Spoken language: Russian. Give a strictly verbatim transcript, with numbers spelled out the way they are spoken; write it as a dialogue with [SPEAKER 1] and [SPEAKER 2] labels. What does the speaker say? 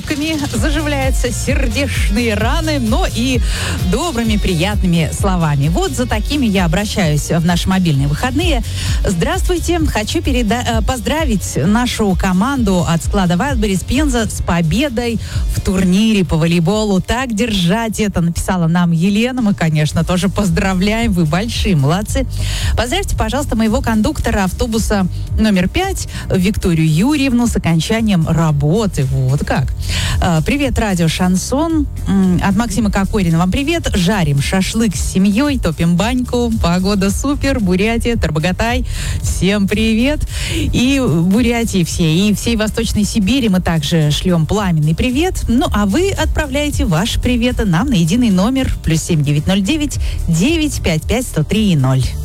[SPEAKER 1] улыбками заживляются сердечные раны, но и добрыми, приятными словами. Вот за такими я обращаюсь в наши мобильные выходные. Здравствуйте. Хочу переда- поздравить нашу команду от склада Wildberries Пенза с победой в турнире по волейболу. Так держать, это написала нам Елена. Мы, конечно, тоже поздравляем. Вы большие молодцы. Поздравьте, пожалуйста, моего кондуктора автобуса номер пять Викторию Юрьевну с окончанием работы. Вот как. Привет, радио Шансон. От Максима Кокорина вам привет. Жарим шашлык с семьей, топим баньку. Погода супер. Бурятия, Тарбагатай. Всем привет. И Бурятии все, и всей Восточной Сибири мы также шлем пламенный привет. Ну, а вы отправляете ваши приветы нам на единый номер плюс семь девять ноль девять девять пять пять сто три ноль.